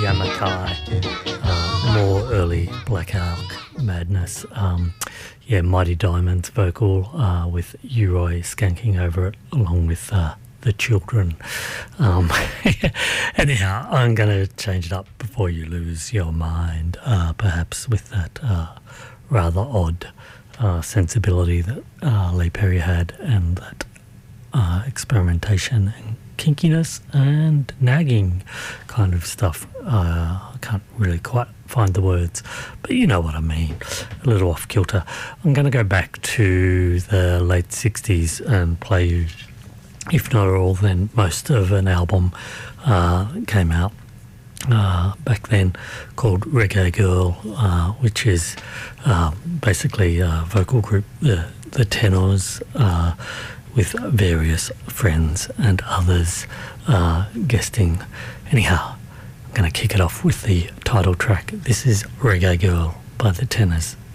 Yamakai, more early Black Elk madness. Mighty Diamonds vocal with Uroy skanking over it along with the children. Anyhow, I'm going to change it up before you lose your mind, perhaps with that rather odd sensibility that Lee Perry had, and that experimentation and kinkiness and nagging kind of stuff. I can't really quite find the words, but you know what I mean. A little off kilter. I'm going to go back to the late 60s and play you, if not all, then most of an album came out back then called Reggae Girl, which is basically a vocal group, the Tenors, with various friends and others guesting. Anyhow, I'm going to kick it off with the title track. This is Reggae Girl by the Tenors.